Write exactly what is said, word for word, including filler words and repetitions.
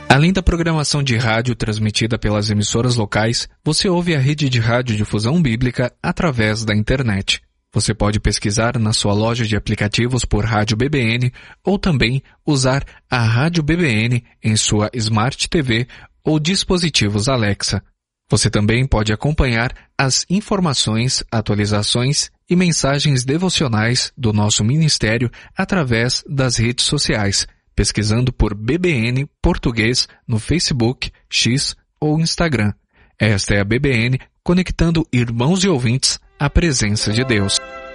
Além da programação de rádio transmitida pelas emissoras locais, você ouve a rede de radiodifusão bíblica através da internet. Você pode pesquisar na sua loja de aplicativos por Rádio B B N ou também usar a Rádio B B N em sua Smart T V ou dispositivos Alexa. Você também pode acompanhar as informações, atualizações e mensagens devocionais do nosso ministério através das redes sociais, pesquisando por B B N Português no Facebook, X ou Instagram. Esta é a B B N conectando irmãos e ouvintes à presença de Deus.